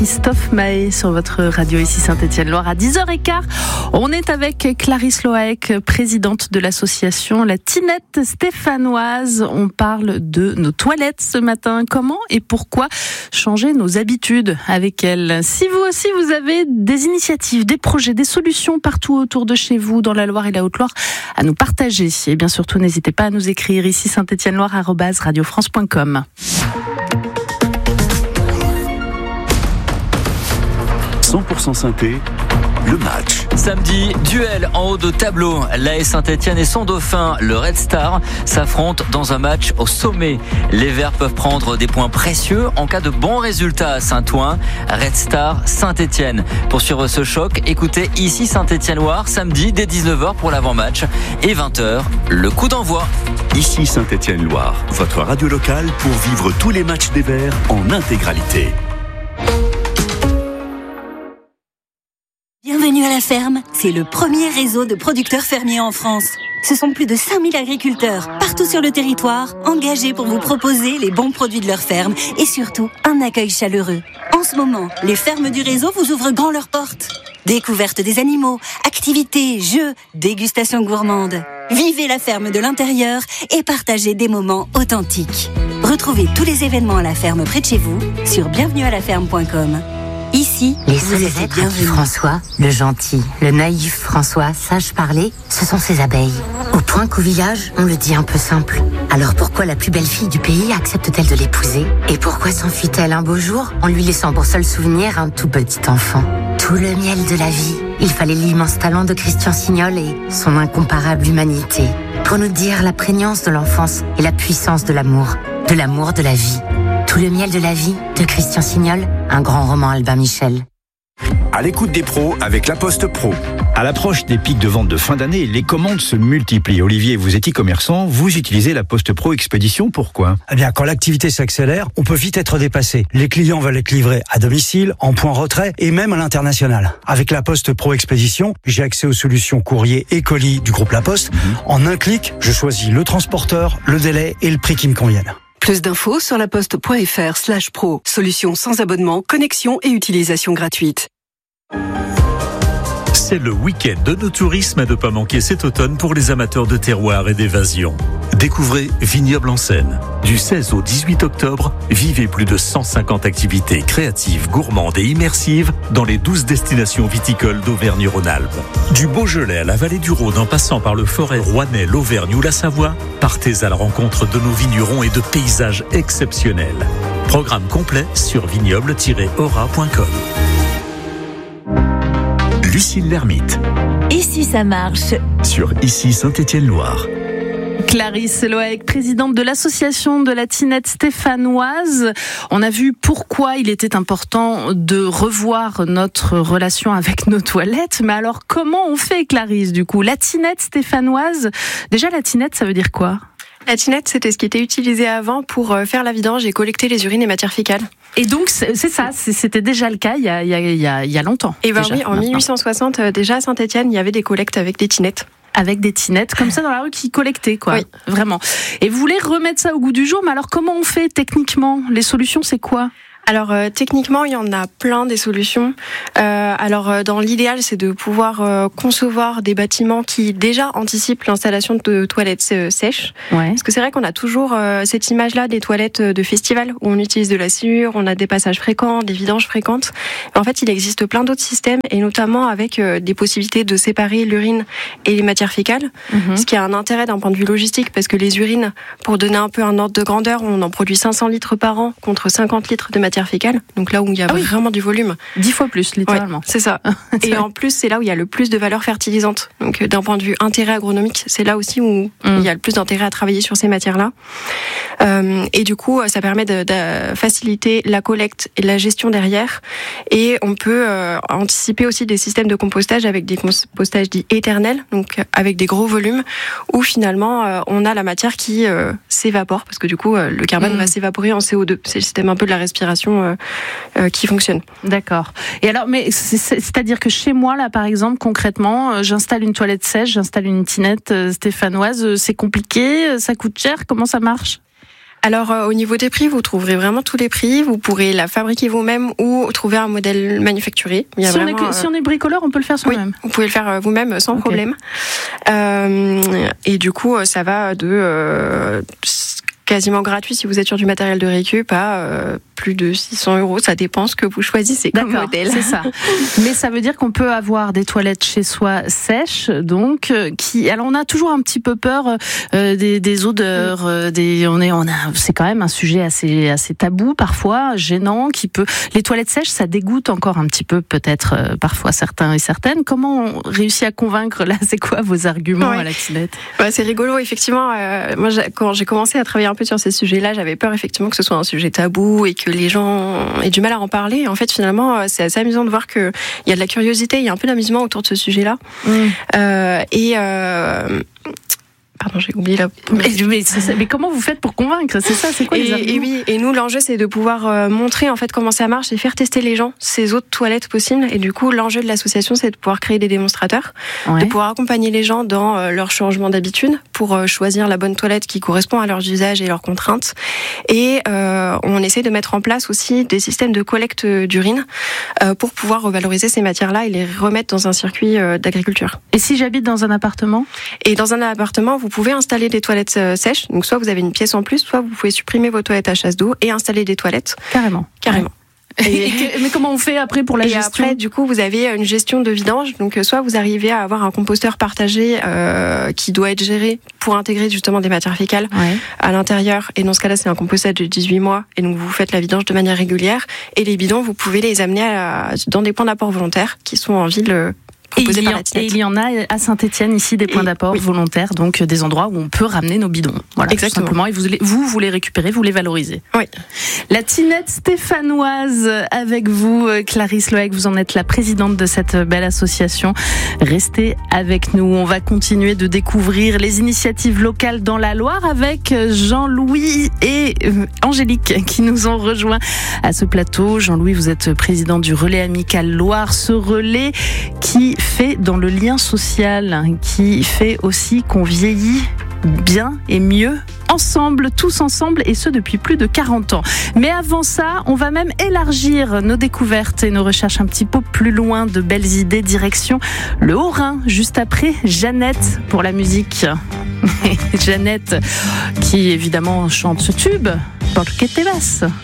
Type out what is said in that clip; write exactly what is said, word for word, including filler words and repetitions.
Christophe Mahé sur votre radio ici Saint-Étienne-Loire à dix heures quinze. On est avec Clarisse Loaec, présidente de l'association La Tinette Stéphanoise. On parle de nos toilettes ce matin. Comment et pourquoi changer nos habitudes avec elles? Si vous aussi vous avez des initiatives, des projets, des solutions partout autour de chez vous, dans la Loire et la Haute-Loire, à nous partager. Et bien surtout, n'hésitez pas à nous écrire ici Saint-Étienne-Loire arobase radio france point com. cent pour cent synthé, le match. Samedi, duel en haut de tableau. L'A S Saint-Étienne et son dauphin, le Red Star, s'affrontent dans un match au sommet. Les Verts peuvent prendre des points précieux en cas de bons résultats à Saint-Ouen. Red Star, Saint-Étienne. Pour suivre ce choc, écoutez ici Saint-Étienne-Loire, samedi dès dix-neuf heures pour l'avant-match et vingt heures, le coup d'envoi. Ici Saint-Étienne-Loire, votre radio locale pour vivre tous les matchs des Verts en intégralité. Bienvenue à la ferme, c'est le premier réseau de producteurs fermiers en France. Ce sont plus de cinq mille agriculteurs, partout sur le territoire, engagés pour vous proposer les bons produits de leur ferme et surtout un accueil chaleureux. En ce moment, les fermes du réseau vous ouvrent grand leurs portes. Découverte des animaux, activités, jeux, dégustations gourmandes. Vivez la ferme de l'intérieur et partagez des moments authentiques. Retrouvez tous les événements à la ferme près de chez vous sur bienvenue à la ferme point com. Ici, les seuls êtres à qui François, le gentil, le naïf François, sache parler, ce sont ses abeilles. Au point qu'au village, on le dit un peu simple. Alors pourquoi la plus belle fille du pays accepte-t-elle de l'épouser? Et pourquoi s'enfuit-elle un beau jour en lui laissant pour seul souvenir un tout petit enfant? Tout le miel de la vie, il fallait l'immense talent de Christian Signol et son incomparable humanité pour nous dire la prégnance de l'enfance et la puissance de l'amour, de l'amour de la vie. Tout le miel de la vie de Christian Signol, un grand roman Albin Michel. À l'écoute des pros avec La Poste Pro. À l'approche des pics de vente de fin d'année, les commandes se multiplient. Olivier, vous êtes e-commerçant, vous utilisez La Poste Pro Expédition, pourquoi? Eh bien, quand l'activité s'accélère, on peut vite être dépassé. Les clients veulent être livrés à domicile, en point retrait et même à l'international. Avec La Poste Pro Expédition, j'ai accès aux solutions courrier et colis du groupe La Poste. Mmh. En un clic, je choisis le transporteur, le délai et le prix qui me conviennent. Plus d'infos sur laposte.fr slash pro. Solution sans abonnement, connexion et utilisation gratuite. C'est le week-end de nos tourismes à ne pas manquer cet automne pour les amateurs de terroir et d'évasion. Découvrez Vignoble en Seine. Du seize au dix-huit octobre, vivez plus de cent cinquante activités créatives, gourmandes et immersives dans les douze destinations viticoles d'Auvergne-Rhône-Alpes. Du Beaujolais à la vallée du Rhône en passant par le Forez, Rouennais, l'Auvergne ou la Savoie, partez à la rencontre de nos vignerons et de paysages exceptionnels. Programme complet sur vignoble tiret aura point com. Lucille Lermite. Ici ça marche. Sur Ici Saint-Étienne-Loire. Clarisse Loaec, présidente de l'association de la Tinette Stéphanoise. On a vu pourquoi il était important de revoir notre relation avec nos toilettes. Mais alors, comment on fait, Clarisse, du coup? La Tinette Stéphanoise, déjà la tinette, ça veut dire quoi? La tinette, c'était ce qui était utilisé avant pour faire la vidange et collecter les urines et matières fécales. Et donc, c'est ça, c'était déjà le cas il y a, il y a, il y a, il y a longtemps. Et ben oui, en mille huit cent soixante, déjà à Saint-Étienne, il y avait des collectes avec des tinettes. Avec des tinettes, comme ça dans la rue qui collectaient, quoi. Oui. Vraiment. Et vous voulez remettre ça au goût du jour, mais alors comment on fait techniquement? Les solutions, c'est quoi? Alors euh, techniquement, il y en a plein des solutions. Euh, alors euh, dans l'idéal, c'est de pouvoir euh, concevoir des bâtiments qui déjà anticipent l'installation de toilettes euh, sèches. Ouais. Parce que c'est vrai qu'on a toujours euh, cette image-là des toilettes de festival où on utilise de la sciure, on a des passages fréquents, des vidanges fréquentes. En fait, il existe plein d'autres systèmes et notamment avec euh, des possibilités de séparer l'urine et les matières fécales. Mm-hmm. Ce qui a un intérêt d'un point de vue logistique parce que les urines, pour donner un peu un ordre de grandeur, on en produit cinq cents litres par an contre cinquante litres de matière fécale, donc là où il y a ah oui. vraiment du volume. Dix fois plus, littéralement. Ouais, c'est ça. Et en plus, c'est là où il y a le plus de valeur fertilisante. Donc d'un point de vue intérêt agronomique, c'est là aussi où mm. il y a le plus d'intérêt à travailler sur ces matières-là. Euh, et du coup, ça permet de, de faciliter la collecte et la gestion derrière. Et on peut euh, anticiper aussi des systèmes de compostage avec des compostages dits éternels, donc avec des gros volumes, où finalement euh, on a la matière qui euh, s'évapore, parce que du coup, euh, le carbone mm. va s'évaporer en C O deux. C'est le système un peu de la respiration euh, euh, qui fonctionne. D'accord. Et alors, mais c'est, c'est-à-dire que chez moi, là, par exemple, concrètement, euh, j'installe une toilette sèche, j'installe une tinette euh, stéphanoise, euh, c'est compliqué, euh, ça coûte cher, comment ça marche ? Alors euh, au niveau des prix, vous trouverez vraiment tous les prix. Vous pourrez la fabriquer vous-même ou trouver un modèle manufacturé. Il y a si, vraiment, on est, euh... si on est bricoleur, on peut le faire soi-même. Oui, vous pouvez le faire euh, vous-même sans okay. problème. Euh, et du coup, ça va de euh, quasiment gratuit si vous êtes sur du matériel de récup à euh, plus de six cents euros. Ça dépend ce que vous choisissez comme D'accord, modèle. C'est ça. Mais ça veut dire qu'on peut avoir des toilettes chez soi sèches, donc qui. Alors on a toujours un petit peu peur euh, des, des odeurs. Euh, des. On est. On a. C'est quand même un sujet assez assez tabou parfois, gênant, qui peut. Les toilettes sèches, ça dégoûte encore un petit peu peut-être euh, parfois certains et certaines. Comment on réussit à convaincre là? C'est quoi vos arguments ouais. à la Tinette? Bah, c'est rigolo effectivement. Euh, moi, j'ai, quand j'ai commencé à travailler un peu sur ces sujets-là, j'avais peur effectivement que ce soit un sujet tabou et que les gens aient du mal à en parler. Et en fait, finalement, c'est assez amusant de voir qu'il y a de la curiosité, il y a un peu d'amusement autour de ce sujet-là. Mmh. Euh, et euh, Pardon, j'ai oublié la. Mais, mais, mais comment vous faites pour convaincre? C'est ça, c'est quoi et, les arguments? Et oui, et nous l'enjeu c'est de pouvoir euh, montrer en fait comment ça marche et faire tester les gens ces autres toilettes possibles. Et du coup, l'enjeu de l'association c'est de pouvoir créer des démonstrateurs, ouais. de pouvoir accompagner les gens dans euh, leur changement d'habitude pour euh, choisir la bonne toilette qui correspond à leurs usages et leurs contraintes. Et euh, on essaie de mettre en place aussi des systèmes de collecte d'urine euh, pour pouvoir revaloriser ces matières-là et les remettre dans un circuit euh, d'agriculture. Et si j'habite dans un appartement? Et dans un appartement, vous pouvez installer des toilettes euh, sèches. Donc soit vous avez une pièce en plus, soit vous pouvez supprimer vos toilettes à chasse d'eau et installer des toilettes. Carrément. Carrément. Et, mais comment on fait après pour la et gestion? Après, du coup, vous avez une gestion de vidange. Donc, soit vous arrivez à avoir un composteur partagé euh, qui doit être géré pour intégrer justement des matières fécales ouais. à l'intérieur. Et dans ce cas-là, c'est un compostage de dix-huit mois. Et donc, vous faites la vidange de manière régulière. Et les bidons, vous pouvez les amener à, dans des points d'apport volontaires qui sont en ville. Euh, Et il, y en, et il y en a à Saint-Étienne ici des points et, d'apport oui. volontaires, donc des endroits où on peut ramener nos bidons. Voilà, exactement. Tout simplement. Et vous, vous, vous les récupérez, vous les valorisez. Oui. La Tinette stéphanoise avec vous, Clarisse Loaec, vous en êtes la présidente de cette belle association. Restez avec nous. On va continuer de découvrir les initiatives locales dans la Loire avec Jean-Louis et Angélique qui nous ont rejoints à ce plateau. Jean-Louis, vous êtes président du Relais Amical Loire, ce relais qui fait dans le lien social, qui fait aussi qu'on vieillit bien et mieux ensemble, tous ensemble, et ce depuis plus de quarante ans. Mais avant ça, on va même élargir nos découvertes et nos recherches un petit peu plus loin, de belles idées, direction le Haut-Rhin, juste après Jeannette pour la musique. Jeannette qui évidemment chante ce tube, Porque te vas.